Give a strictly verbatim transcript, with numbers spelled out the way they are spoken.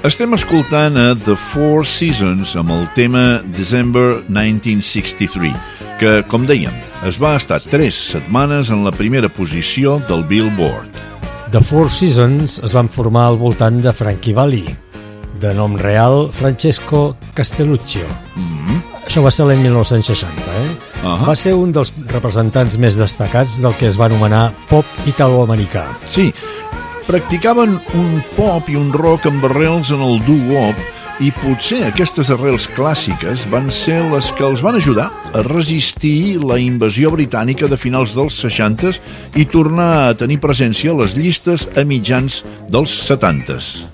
Estem escoltant a The Four Seasons amb el tema December nineteen sixty-three, que, com dèiem, es va estar tres setmanes en la primera posició del Billboard. The Four Seasons es van formar al voltant de Frankie Valli, de nom real Francesco Castelluccio. Mm-hmm. Això va ser l'any dinou seixanta, eh? Uh-huh. Va ser un dels representants més destacats del que es va anomenar pop italoamericà. Sí, practicaven un pop i un rock amb arrels en el doo-wop i potser aquestes arrels clàssiques van ser les que els van ajudar a resistir la invasió britànica de finals dels seixanta i tornar a tenir presència a les llistes a mitjans dels setanta.